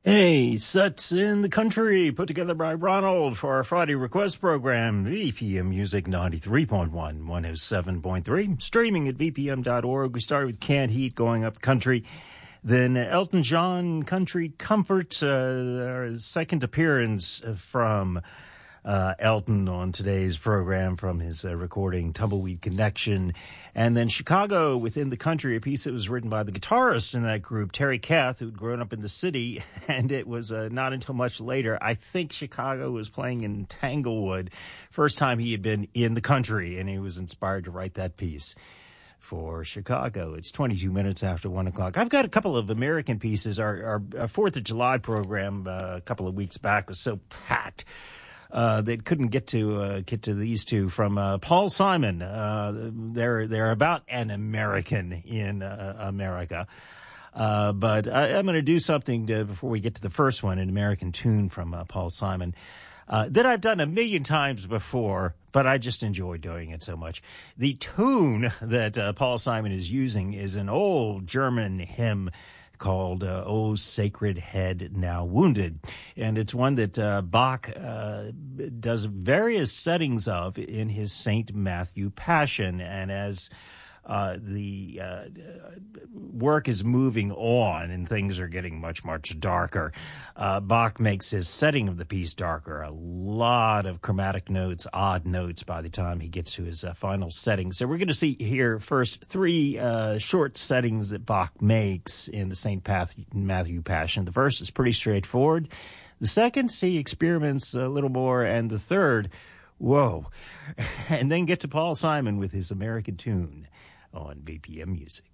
Hey, sets in the country put together by Ronald for our Friday request program, VPM Music 93.1, 107.3, streaming at vpm.org. We started with Canned Heat going up the country. Then Elton John, Country Comfort, our second appearance from Elton on today's program from his recording Tumbleweed Connection. And then Chicago Within the Country, a piece that was written by the guitarist in that group, Terry Kath, who'd grown up in the city. And it was not until much later, I think Chicago was playing in Tanglewood, first time he had been in the country, and he was inspired to write that piece for Chicago. It's 22 minutes after 1 o'clock. I've got a couple of American pieces. Our 4th of July program a couple of weeks back was so packed. They couldn't get to these two from Paul Simon. They're about an American in America. But I'm going to do something before we get to the first one, an American tune from Paul Simon that I've done a million times before, but I just enjoy doing it so much. The tune that Paul Simon is using is an old German hymn called O Sacred Head Now Wounded. And it's one that Bach does various settings of in his St. Matthew Passion. And as the work is moving on and things are getting much, much darker, Bach makes his setting of the piece darker. A lot of chromatic notes, odd notes by the time he gets to his final setting. So we're going to see here first three short settings that Bach makes in the St. Matthew Passion. The first is pretty straightforward. The second, he experiments a little more. And the third, whoa. And then get to Paul Simon with his American tune on VPM Music.